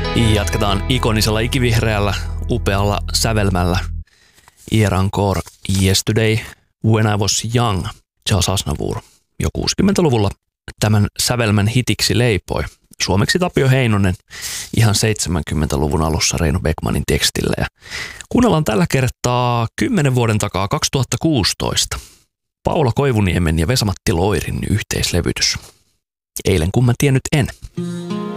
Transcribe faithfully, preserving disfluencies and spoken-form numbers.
Jatketaan ikonisella ikivihreällä, upealla sävelmällä. Ier Encore, Yesterday, When I Was Young, Charles Aznavour jo kuusikymmentäluvulla tämän sävelmän hitiksi leipoi. Suomeksi Tapio Heinonen ihan seitsemänkymmentäluvun alussa Reino Beckmanin tekstillä. Ja kuunnellaan tällä kertaa kymmenen vuoden takaa kaksituhattakuusitoista. Paula Koivuniemen ja Vesa-Matti Loirin yhteislevytys. Eilen kun mä tiennyt en.